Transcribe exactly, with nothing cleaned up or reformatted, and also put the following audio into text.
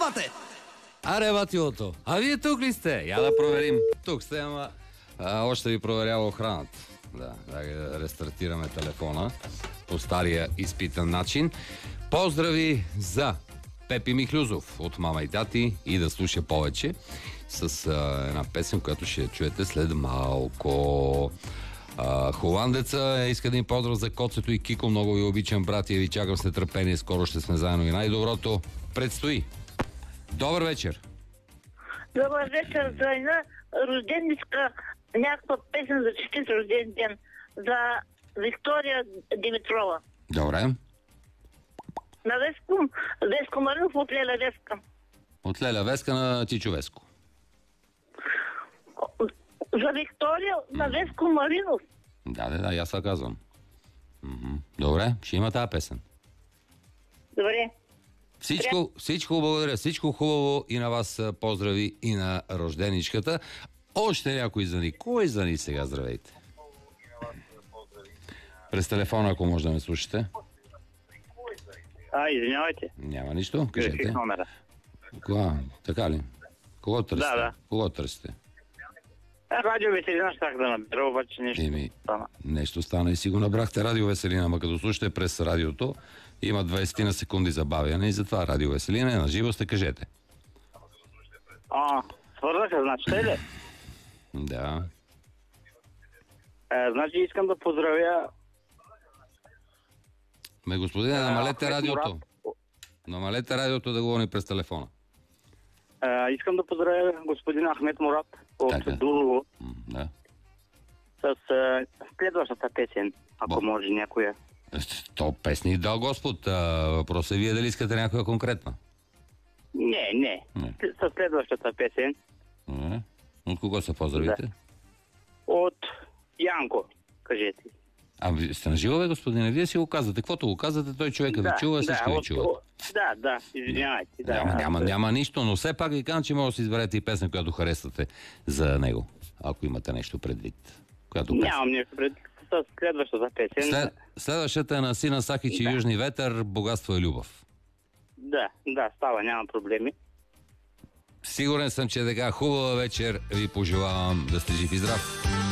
ставате? Аре, батилото, а вие тук ли сте? Я да проверим. Тук сте, ама а, още ви проверява охраната. Да, да рестартираме телефона по стария изпитан начин. Поздрави за Пепи Михлюзов от мама и тати и да слуша повече с а, една песен, която ще чуете след малко. А, холандеца иска да им поздрав за Коцето и Кико. Много ви обичам, братя, и ви чакам с нетърпение. Скоро ще сме заедно и най-доброто предстои. Добър вечер! Добър вечер за една рожденичка, някаква песен за честит рожден ден за Виктория Димитрова. Добре. На Веско, Веско Маринов от Леля Веска. От Леля Веска на Чичо Веско. За Виктория на Веско Маринов. Да, да, да, аз това казвам. М-м. Добре, ще има тази песен. Добре. Всичко, всичко благодаря, всичко хубаво и на вас поздрави и на рожденичката. Още някой звъни. Кой звъни сега? Здравейте. През телефона, ако може да ме слушате. А, извинявайте. Няма нищо, кажете. Реших номера. Кога? Така ли? Кого търсите? Да, да. Кого търсите? Радио Веселина щях да набера, обаче нещо Еми, стана. нещо стана и си го набрахте. Радио Веселина, ама като слушате през радиото, има двайсет на секунди забавяне и затова Радио Веселина е на живо, сте кажете. А, свързаха, значи, те ли? Да. Е, значи искам да поздравя... Ме, господине, намалете Ахмед радиото. Мурат. Намалете радиото да говори през телефона. Е, искам да поздравя господин Ахмед Мурат от Така. Дулово М, Да. с е, следващата песен, ако Бо. може някоя. То песни дал Господ. А, въпросът е вие дали искате някоя конкретна. Не, не. Не. С следващата песен Не. От кого се поздравите? Да. от Янко, кажете. А вие сте на живо, бе, господине? Вие си го казвате. Каквото го казвате, той човека ви чува, всички ви от- чуват. от- Да, да, извинявайте. Да, Няма, няма, няма нищо, но все пак ви казвам, че може да си изберете и песен, която харесвате за него, ако имате нещо предвид. Която песен. Нямам нещо пред с следващата песен. След, следващата е на Сина Сахич и Да. Южни ветър, Богатство и любов. Да, да, става, няма проблеми. Сигурен съм, че така хубава вечер ви пожелавам да сте жив и здрав.